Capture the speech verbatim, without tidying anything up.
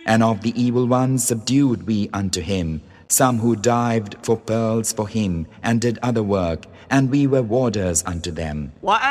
And of the evil ones subdued we unto him some who dived for pearls for him and did other work, and we were warders unto them.